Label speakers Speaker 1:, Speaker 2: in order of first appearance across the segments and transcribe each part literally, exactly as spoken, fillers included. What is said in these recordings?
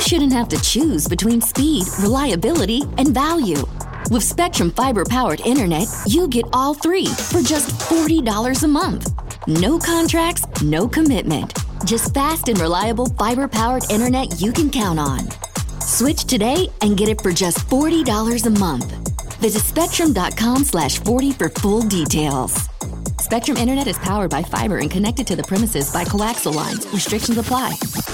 Speaker 1: shouldn't have to choose between speed, reliability, and value. With Spectrum Fiber-powered internet, you get all three for just forty dollars a month. No contracts, no commitment. Just fast and reliable fiber-powered internet you can count on. Switch today and get it for just forty dollars a month. Visit spectrum.com slash 40 for full details. Spectrum Internet is powered by fiber and connected to the premises by coaxial lines. Restrictions apply.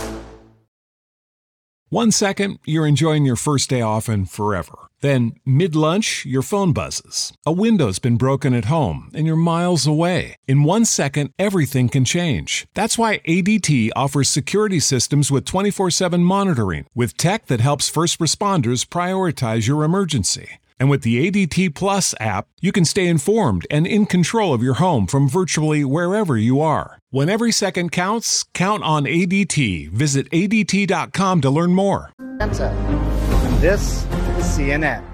Speaker 2: One second, you're enjoying your first day off and forever. Then, mid-lunch, your phone buzzes. A window's been broken at home and you're miles away. In one second, everything can change. That's why A D T offers security systems with twenty-four seven monitoring, with tech that helps first responders prioritize your emergency. And with the A D T Plus app, you can stay informed and in control of your home from virtually wherever you are. When every second counts, count on A D T. Visit A D T dot com to learn more.
Speaker 3: And this is C N N.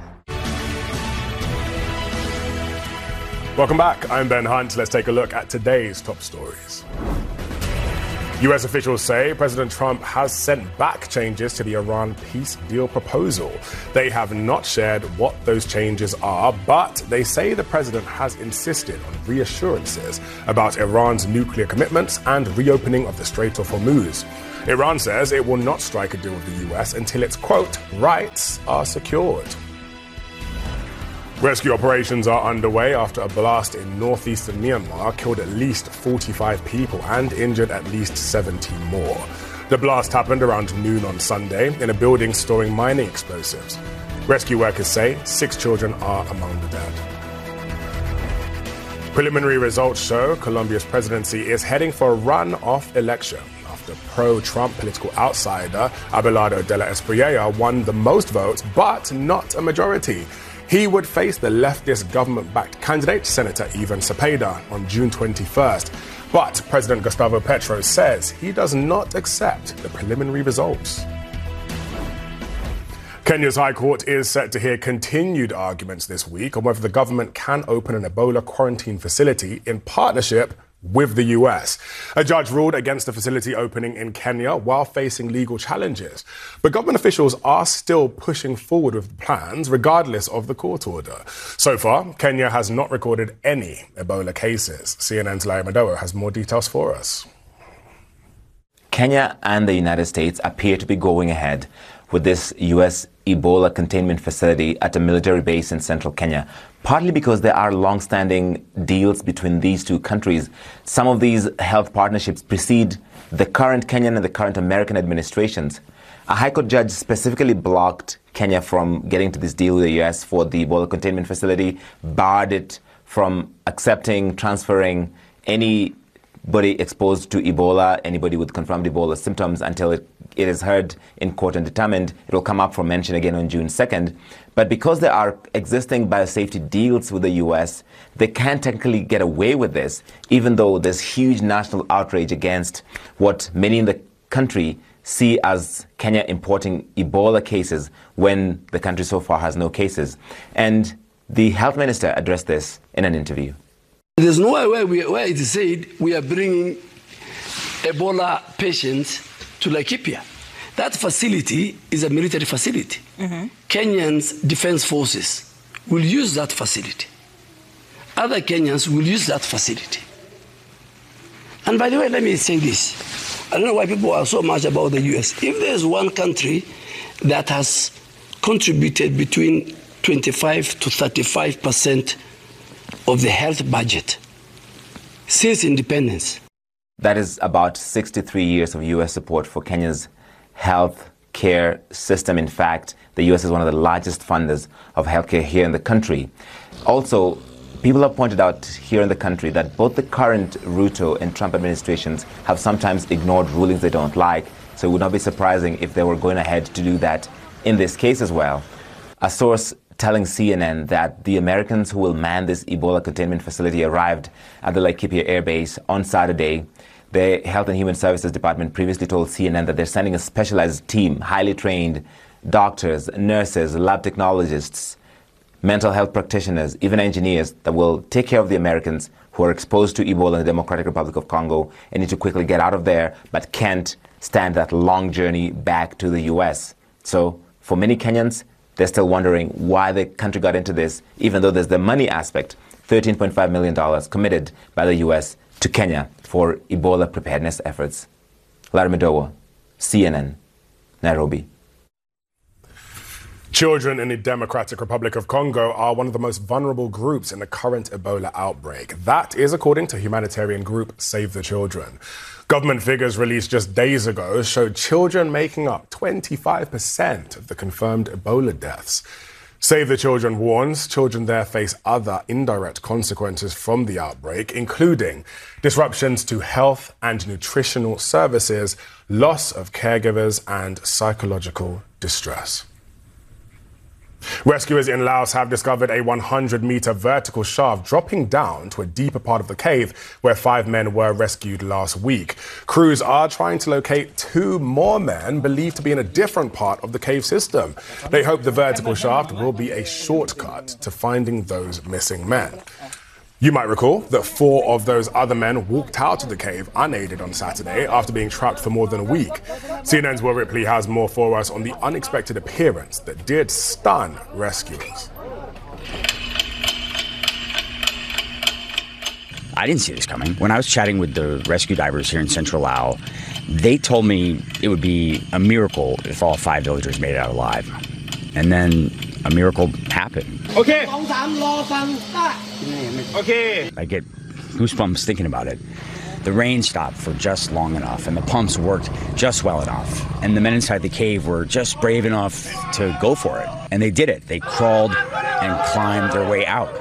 Speaker 4: Welcome back. I'm Ben Hunt. Let's take a look at today's top stories. U S officials say President Trump has sent back changes to the Iran peace deal proposal. They have not shared what those changes are, but they say the president has insisted on reassurances about Iran's nuclear commitments and reopening of the Strait of Hormuz. Iran says it will not strike a deal with the U S until its, quote, rights are secured. Rescue operations are underway after a blast in northeastern Myanmar killed at least forty-five people and injured at least seventeen more. The blast happened around noon on Sunday in a building storing mining explosives. Rescue workers say six children are among the dead. Preliminary results show Colombia's presidency is heading for a runoff election after pro-Trump political outsider Abelardo de la Espriella won the most votes, but not a majority. He would face the leftist government-backed candidate, Senator Ivan Cepeda, on June twenty-first. But President Gustavo Petro says he does not accept the preliminary results. Kenya's High Court is set to hear continued arguments this week on whether the government can open an Ebola quarantine facility in partnership with the U S. A judge ruled against the facility opening in Kenya while facing legal challenges. But government officials are still pushing forward with plans regardless of the court order. So far, Kenya has not recorded any Ebola cases. C N N's Larry Madowo has more details for us.
Speaker 5: Kenya and the United States appear to be going ahead with this U S Ebola containment facility at a military base in central Kenya, partly because there are long-standing deals between these two countries. Some of these health partnerships precede the current Kenyan and the current American administrations. A High Court judge specifically blocked Kenya from getting to this deal with the U S for the Ebola containment facility, barred it from accepting, transferring anybody exposed to Ebola, anybody with confirmed Ebola symptoms until it It is heard in court and determined. It will come up for mention again on June second. But because there are existing biosafety deals with the U S, they can't technically get away with this, even though there's huge national outrage against what many in the country see as Kenya importing Ebola cases when the country so far has no cases. And the health minister addressed this in an interview.
Speaker 6: There's no way where, we, where it is said we are bringing Ebola patients to Laikipia. That facility is a military facility. Mm-hmm. Kenyans defense forces will use that facility. Other Kenyans will use that facility. And by the way, let me say this. I don't know why people are so much about the U S. If there's one country that has contributed between twenty-five to thirty-five percent of the health budget since independence,
Speaker 5: that is about sixty-three years of U S support for Kenya's health care system. In fact, the U S is one of the largest funders of healthcare here in the country. Also, people have pointed out here in the country that both the current Ruto and Trump administrations have sometimes ignored rulings they don't like. So it would not be surprising if they were going ahead to do that in this case as well. A source telling C N N that the Americans who will man this Ebola containment facility arrived at the Laikipia Air Base on Saturday. The Health and Human Services Department previously told C N N that they're sending a specialized team, highly trained doctors, nurses, lab technologists, mental health practitioners, even engineers that will take care of the Americans who are exposed to Ebola in the Democratic Republic of Congo and need to quickly get out of there but can't stand that long journey back to the U S. So for many Kenyans, they're still wondering why the country got into this, even though there's the money aspect, thirteen point five million dollars committed by the U S to Kenya for Ebola preparedness efforts. Larry Madowo, C N N, Nairobi.
Speaker 4: Children in the Democratic Republic of Congo are one of the most vulnerable groups in the current Ebola outbreak. That is according to humanitarian group Save the Children. Government figures released just days ago showed children making up twenty-five percent of the confirmed Ebola deaths. Save the Children warns children there face other indirect consequences from the outbreak, including disruptions to health and nutritional services, loss of caregivers, and psychological distress. Rescuers in Laos have discovered a one hundred meter vertical shaft dropping down to a deeper part of the cave where five men were rescued last week. Crews are trying to locate two more men believed to be in a different part of the cave system. They hope the vertical shaft will be a shortcut to finding those missing men. You might recall that four of those other men walked out of the cave unaided on Saturday after being trapped for more than a week. C N N's Will Ripley has more for us on the unexpected appearance that did stun rescuers.
Speaker 7: I didn't see this coming. When I was chatting with the rescue divers here in Central Laos, they told me it would be a miracle if all five villagers made it out alive. And then a miracle happened.
Speaker 8: Okay. Okay.
Speaker 7: I get goosebumps thinking about it. The rain stopped for just long enough, and the pumps worked just well enough. And the men inside the cave were just brave enough to go for it. And they did it. They crawled and climbed their way out.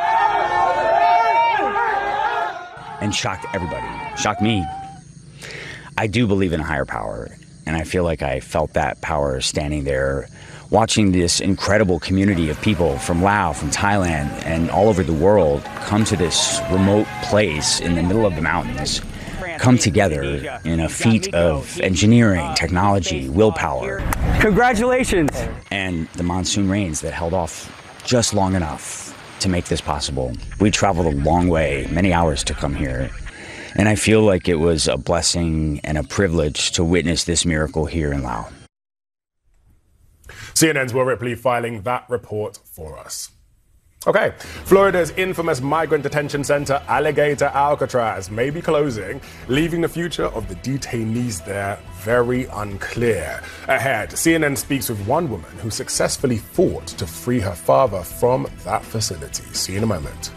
Speaker 7: And shocked everybody. Shocked me. I do believe in a higher power, and I feel like I felt that power standing there watching this incredible community of people from Laos, from Thailand, and all over the world come to this remote place in the middle of the mountains, come together in a feat of engineering, technology, willpower.
Speaker 8: Congratulations!
Speaker 7: And the monsoon rains that held off just long enough to make this possible. We traveled a long way, many hours to come here. And I feel like it was a blessing and a privilege to witness this miracle here in Laos.
Speaker 4: C N N's Will Ripley filing that report for us. Okay, Florida's infamous migrant detention center, Alligator Alcatraz, may be closing, leaving the future of the detainees there very unclear. Ahead, C N N speaks with one woman who successfully fought to free her father from that facility. See you in a moment.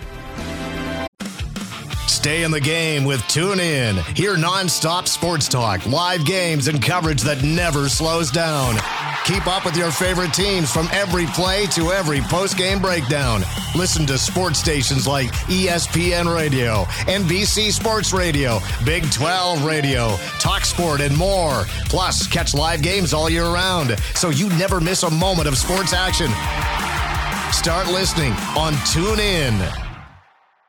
Speaker 9: Stay in the game with TuneIn. Hear nonstop sports talk, live games, and coverage that never slows down. Keep up with your favorite teams from every play to every post-game breakdown. Listen to sports stations like E S P N Radio, N B C Sports Radio, Big twelve Radio, Talk Sport, and more. Plus, catch live games all year round, so you never miss a moment of sports action. Start listening on TuneIn.